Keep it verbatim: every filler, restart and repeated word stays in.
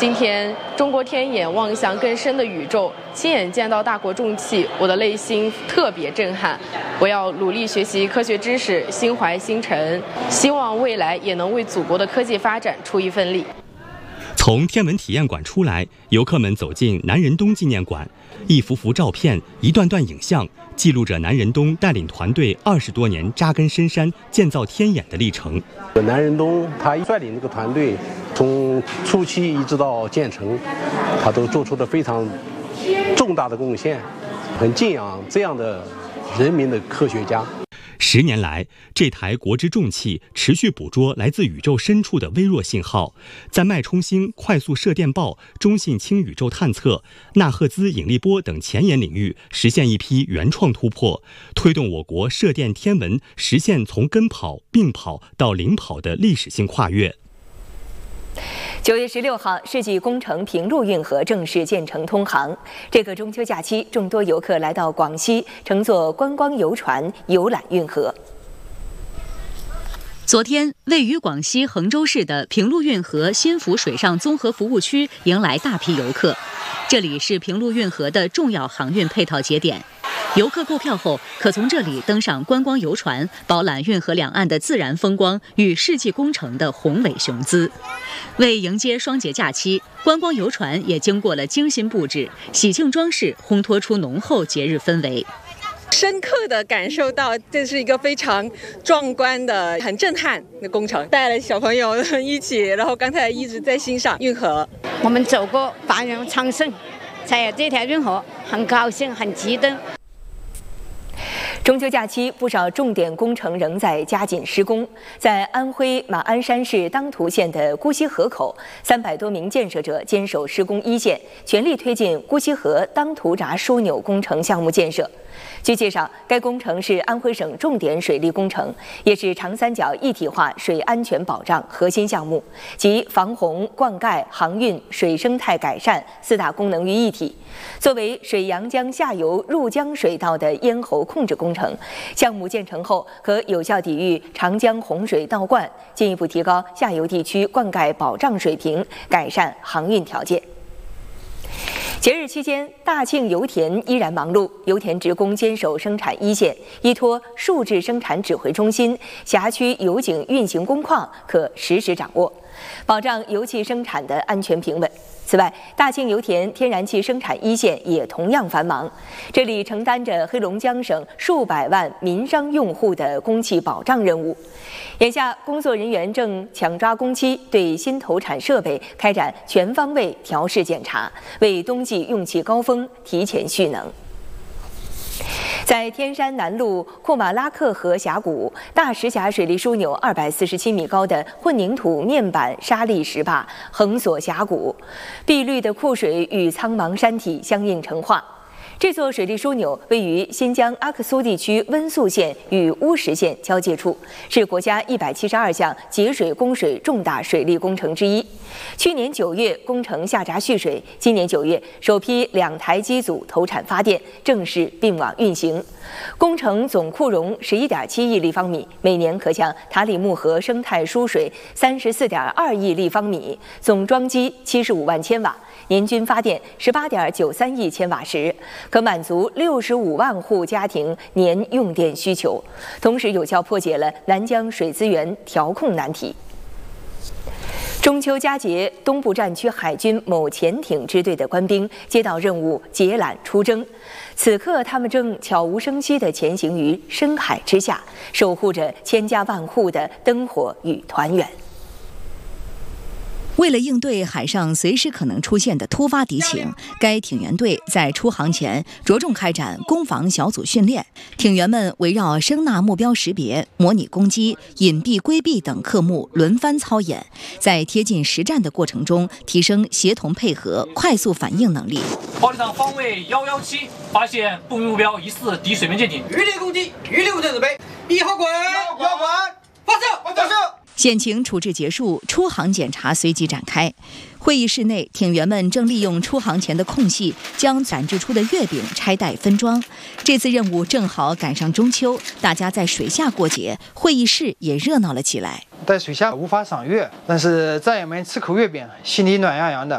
今天，中国天眼望向更深的宇宙，亲眼见到大国重器，我的内心特别震撼。我要努力学习科学知识，心怀星辰，希望未来也能为祖国的科技发展出一份力。 从天文体验馆出来，游客们走进南仁东纪念馆，一幅幅照片，一段段影像，记录着南仁东带领团队二十多年扎根深山、建造天眼的历程。 南仁东他率领这个团队，从初期一直到建成，他都做出了非常重大的贡献，很敬仰这样的人民的科学家。 十年来，这台国之重器持续捕捉来自宇宙深处的微弱信号，在脉冲星、快速射电暴、中性轻宇宙探测、纳赫兹引力波等前沿领域实现一批原创突破，推动我国射电天文实现从跟跑、并跑到领跑的历史性跨越。 九月十六号，世纪工程平陆运河正式建成通航。这个中秋假期，众多游客来到广西，乘坐观光游船游览运河。 昨天，位于广西衡州市的平陆运河新福水上综合服务区迎来大批游客。这里是平陆运河的重要航运配套节点。游客购票后，可从这里登上观光游船，饱览运河两岸的自然风光与世纪工程的宏伟雄姿。为迎接双节假期，观光游船也经过了精心布置，喜庆装饰烘托出浓厚节日氛围。 深刻地感受到这是一个非常壮观的、很震撼的工程，带了小朋友一起，然后刚才一直在欣赏运河。 我们走过繁荣昌盛，才有这条运河，很高兴，很激动。 中秋假期，不少重点工程仍在加紧施工。在安徽马鞍山市当涂县的姑溪河口，三百多名建设者坚守施工一线，全力推进姑溪河当涂闸枢纽工程项目建设。据介绍，该工程是安徽省重点水利工程，也是长三角一体化水安全保障核心项目，集防洪、灌溉、航运、水生态改善四大功能于一体。作为水阳江下游入江水道的咽喉控制工程，项目建成后可有效抵御长江洪水倒灌，进一步提高下游地区灌溉保障水平，改善航运条件。节日期间，大庆油田依然忙碌，油田职工坚守生产一线，依托数字生产指挥中心，辖区油井运行工况可实时掌握，保障油气生产的安全平稳。此外，大庆油田天然气生产一线也同样繁忙，这里承担着黑龙江省数百万民商用户的供气保障任务。眼下，工作人员正抢抓工期，对新投产设备开展全方位调试检查，为冬季用气高峰提前蓄能。在天山南麓库马拉克河峡谷，大石峡水利枢纽二百四十七米高的混凝土面板沙砾石坝横锁峡谷，碧绿的库水与苍茫山体相映成画。这座水利枢纽位于新疆阿克苏地区温宿县与乌什县交界处，是国家一百七十二项节水供水重大水利工程之一。去年九月工程下闸蓄水，今年九月首批两台机组投产发电，正式并网运行。工程总库容十一点七亿立方米，每年可向塔里木河生态输水三十四点二亿立方米，总装机七十五万千瓦，年均发电十八点九三亿千瓦时，可满足六十五万户家庭年用电需求，同时有效破解了南江水资源调控难题。中秋佳节，东部战区海军某潜艇支队的官兵接到任务，解缆出征。此刻，他们正悄无声息地前行于深海之下，守护着千家万户的灯火与团圆。 为了应对海上随时可能出现的突发敌情，该艇员队在出航前着重开展攻防小组训练。艇员们围绕声纳目标识别、模拟攻击、隐蔽规避等科目轮番操演，在贴近实战的过程中提升协同配合、快速反应能力。 炮力场方位幺幺七，发现不明目标疑似敌水面舰艇， 预定攻击，预定准备，一号管，一号管，发射，发射。 险情处置结束，出航检查随即展开。会议室内，艇员们正利用出航前的空隙，将攒制出的月饼拆袋分装。这次任务正好赶上中秋，大家在水下过节，会议室也热闹了起来。 在水下无法赏月，但是战友们吃口月饼，心里暖洋洋的。